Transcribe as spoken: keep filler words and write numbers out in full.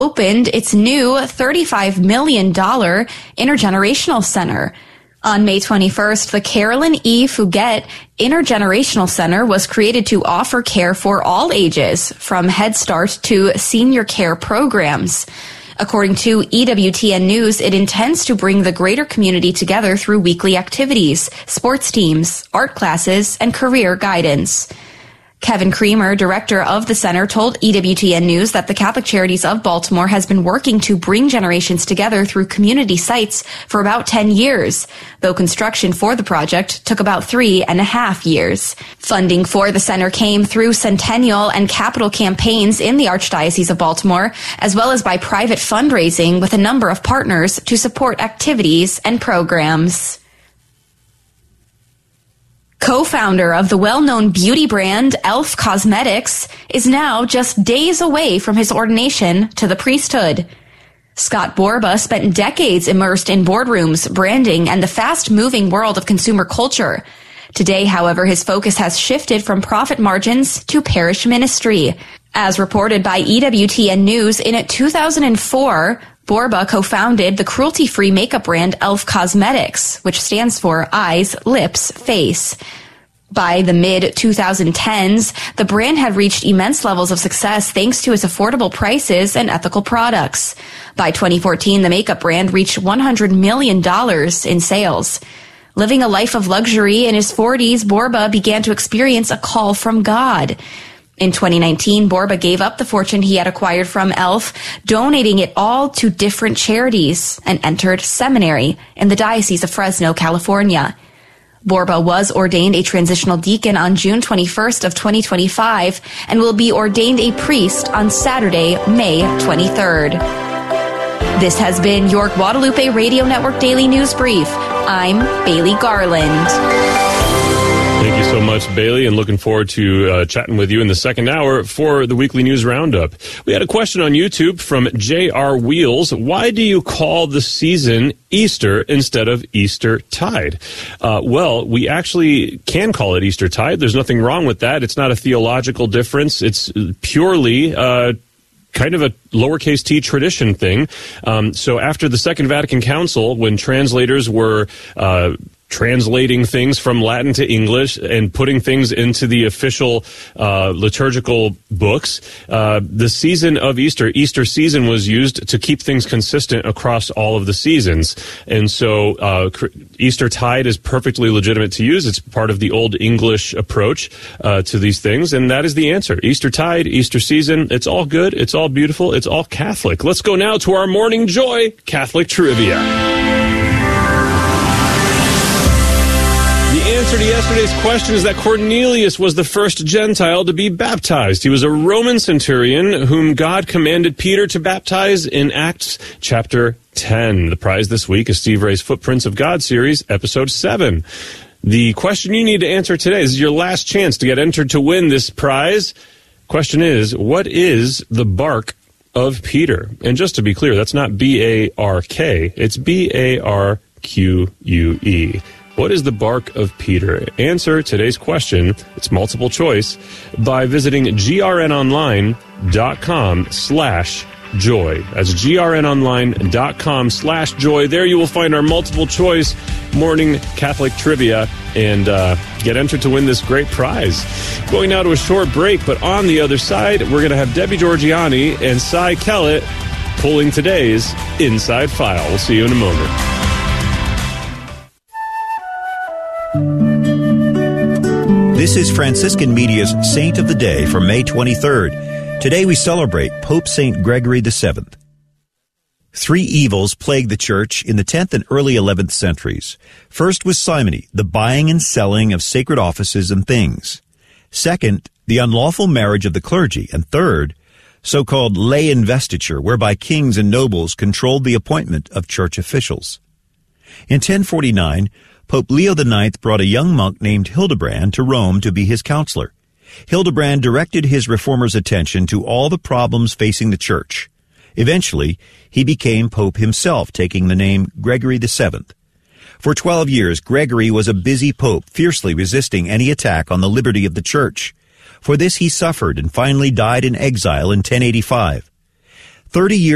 opened its new thirty-five million dollars intergenerational center. On May twenty-first, the Carolyn E. Fugate Intergenerational Center was created to offer care for all ages, from Head Start to senior care programs. According to E W T N News, it intends to bring the greater community together through weekly activities, sports teams, art classes, and career guidance. Kevin Creamer, director of the center, told E W T N News that the Catholic Charities of Baltimore has been working to bring generations together through community sites for about ten years, though construction for the project took about three and a half years. Funding for the center came through centennial and capital campaigns in the Archdiocese of Baltimore, as well as by private fundraising with a number of partners to support activities and programs. Co-founder of the well-known beauty brand e l f Cosmetics is now just days away from his ordination to the priesthood. Scott Borba spent decades immersed in boardrooms, branding, and the fast-moving world of consumer culture. Today, however, his focus has shifted from profit margins to parish ministry. As reported by E W T N News, in two thousand four, Borba co-founded the cruelty-free makeup brand e l f Cosmetics, which stands for Eyes, Lips, Face. By the mid twenty tens, the brand had reached immense levels of success thanks to its affordable prices and ethical products. By twenty fourteen, the makeup brand reached one hundred million dollars in sales. Living a life of luxury in his forties, Borba began to experience a call from God. In twenty nineteen, Borba gave up the fortune he had acquired from e l f, donating it all to different charities, and entered seminary in the Diocese of Fresno, California. Borba was ordained a transitional deacon on June twenty-first of twenty twenty-five and will be ordained a priest on Saturday, May twenty-third. This has been your Guadalupe Radio Network Daily News Brief. I'm Bailey Garland. Thank you so much, Bailey, and looking forward to uh, chatting with you in the second hour for the weekly news roundup. We had a question on YouTube from J R Wheels. Why do you call the season Easter instead of Eastertide? Uh, well, we actually can call it Eastertide. There's nothing wrong with that. It's not a theological difference. It's purely uh kind of a lowercase t tradition thing. Um, so after the Second Vatican Council, when translators were uh, translating things from Latin to English and putting things into the official uh, liturgical books, uh, the season of Easter, Easter season, was used to keep things consistent across all of the seasons. And so uh, Eastertide is perfectly legitimate to use. It's part of the Old English approach uh, to these things, and that is the answer. Eastertide, Easter season, it's all good, it's all beautiful, it's all Catholic. Let's go now to our Morning Joy Catholic Trivia. The answer to yesterday's question is that Cornelius was the first Gentile to be baptized. He was a Roman centurion whom God commanded Peter to baptize in Acts chapter ten. The prize this week is Steve Ray's Footprints of God series, episode seven. The question you need to answer today, this is your last chance to get entered to win this prize. Question is, what is the bark of Peter? And just to be clear, that's not B A R K, it's B A R Q U E. What is the bark of Peter? Answer today's question, it's multiple choice, by visiting grnonline.com slash joy. That's grnonline.com slash joy. There you will find our multiple choice morning Catholic trivia and uh, get entered to win this great prize. Going now to a short break, but on the other side, we're going to have Debbie Georgiani and Cy Kellett pulling today's Inside File. We'll see you in a moment. This is Franciscan Media's Saint of the Day for May twenty-third. Today we celebrate Pope Saint Gregory the seventh. Three evils plagued the Church in the tenth and early eleventh centuries. First was simony, the buying and selling of sacred offices and things. Second, the unlawful marriage of the clergy. And third, so-called lay investiture, whereby kings and nobles controlled the appointment of church officials. In ten forty-nine, Pope Leo the ninth brought a young monk named Hildebrand to Rome to be his counselor. Hildebrand directed his reformer's attention to all the problems facing the Church. Eventually, he became Pope himself, taking the name Gregory the seventh. For twelve years, Gregory was a busy pope, fiercely resisting any attack on the liberty of the Church. For this he suffered and finally died in exile in ten eighty-five. Thirty years